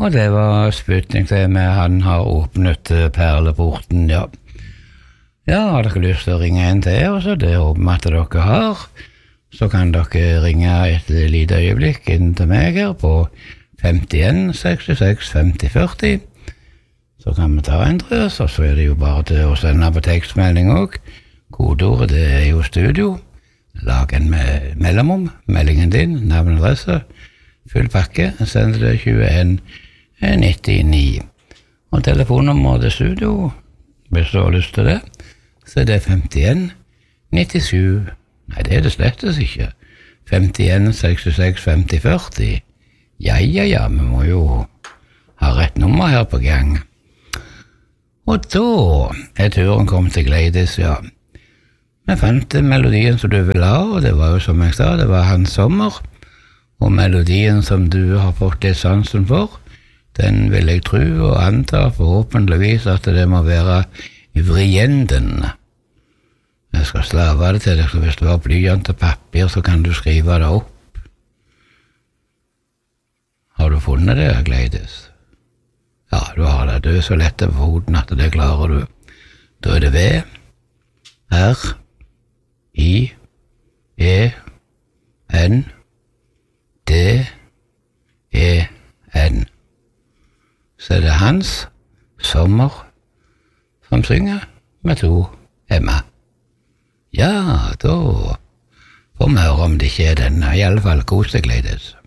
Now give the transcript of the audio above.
Og det var Sputnik det med han har åpnet perleporten, ja. Ja, har dere lyst til å ringe en til, og så det håper vi at dere har. Så kan dere ringe et lite øyeblikk inn til meg her på 51 66 50 40. Så kan vi ta en drøs, og så det jo bare til å sende på tekstmelding også. Kodeordet det jo studio. Lag en mellomrom, meldingen din, navn og adresse, full pakke, send det 2199. Og telefonnummeret til studio, hvis du har lyst til det, så det 51 97, nei det det slettes ikke, 51 66 50 40. Ja, vi må jo ha rett nummer her på gang. Og da turen kommet til Gleidis, ja. Vi fant melodien som du ville ha, og det var jo som jeg sa, det var Hans Sommer, og melodien som du har fått litt sansen for, den vil jeg tro og anta forhåpentligvis at det må være vrienden. Jeg skal slave det til deg, så hvis du har blyant og papir, så kan du skrive det opp. Har du funnet det, Gleidis? Ja, du har det. Du så lett på hoden at det klarer du. Da det V, R, I, E, N, D, E, N. Så det Hans Sommer som synger med 2 M-er. Ja, da får vi høre om det ikke den. I alle fall kos deg, Gleidis.